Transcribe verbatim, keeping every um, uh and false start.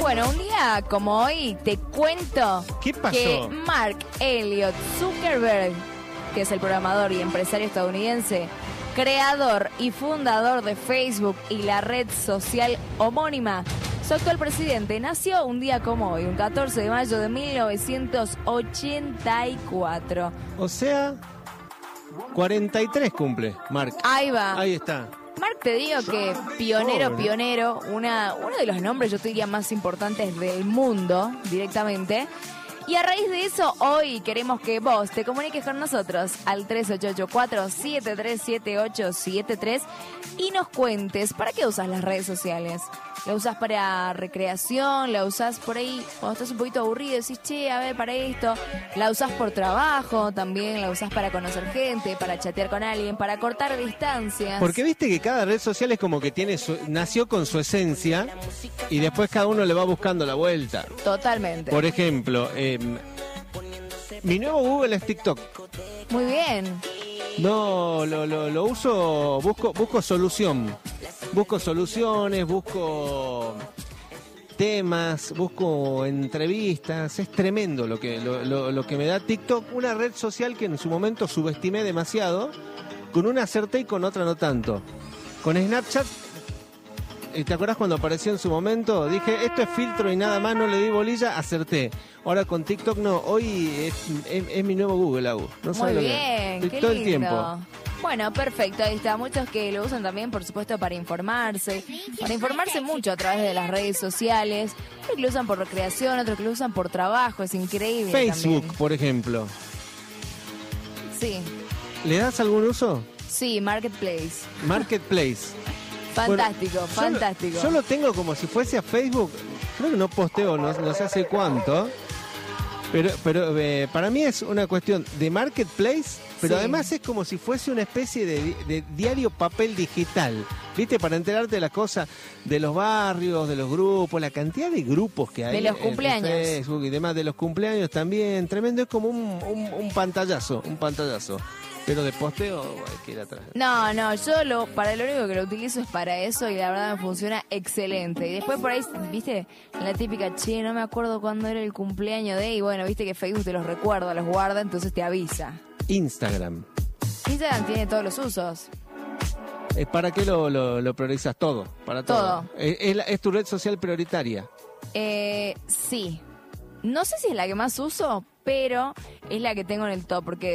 Bueno, un día como hoy te cuento ¿Qué pasó? que Mark Elliott Zuckerberg, que es el programador y empresario estadounidense, creador y fundador de Facebook y la red social homónima, su actual presidente, nació un día como hoy, un catorce de mayo de mil novecientos ochenta y cuatro. O sea, cuarenta y tres cumple, Mark. Ahí va. Ahí está. Mark, te digo que pionero, Pobre. pionero, una, uno de los nombres, yo te diría, más importantes del mundo, directamente. Y a raíz de eso, hoy queremos que vos te comuniques con nosotros al tres ocho ocho cuatro, siete tres siete ocho siete tres y nos cuentes, ¿para qué usas las redes sociales? ¿La usas para recreación? ¿La usas por ahí cuando estás un poquito aburrido? Decís, che, a ver, para esto. ¿La usas por trabajo también? ¿La usas para conocer gente, para chatear con alguien, para cortar distancias? Porque viste que cada red social es como que tiene su, nació con su esencia y después cada uno le va buscando la vuelta. Totalmente. Por ejemplo, eh, mi nuevo Google es TikTok. Muy bien. No, lo, lo, lo uso, busco, busco solución. Busco soluciones, busco temas, busco entrevistas. Es tremendo lo que, lo, lo, lo que me da TikTok, una red social que en su momento subestimé demasiado. Con una acerté y con otra no tanto. Con Snapchat, ¿te acuerdas cuando apareció en su momento? Dije, esto es filtro y nada más, no le di bolilla, acerté. Ahora con TikTok no, hoy es, es, es mi nuevo Google, Agus. No Muy sabes lo que bien, es. qué Todo lindo. el tiempo. Bueno, perfecto, ahí está. Muchos que lo usan también, por supuesto, para informarse. Para informarse mucho a través de las redes sociales. Otros que lo usan por recreación, otros que lo usan por trabajo, es increíble. Facebook, también. por ejemplo. Sí, ¿Le das algún uso? sí, Marketplace. Marketplace. Fantástico, Bueno, yo lo- fantástico. Yo lo tengo como si fuese a Facebook. Creo que no posteo, no, no sé hace cuánto. Pero, pero eh, para mí es una cuestión de marketplace, pero Sí. además es como si fuese una especie de, di- de diario papel digital. ¿Viste? Para enterarte de las cosas de los barrios, de los grupos, la cantidad de grupos que hay. De los en- cumpleaños. En Facebook y demás, de los cumpleaños también. Tremendo, es como un, un, un pantallazo, un pantallazo. Pero de posteo hay que ir atrás. No, no, yo lo para lo único que lo utilizo es para eso y la verdad me funciona excelente. Y después por ahí, viste, la típica, che, no me acuerdo cuándo era el cumpleaños de, y bueno, viste que Facebook te los recuerda, los guarda, entonces te avisa. Instagram. Instagram tiene todos los usos. Eh, ¿Para qué lo, lo, lo priorizas? Todo. Para todo. Todo. Es, es la- es tu red social prioritaria. Eh, sí. No sé si es la que más uso, pero es la que tengo en el top, porque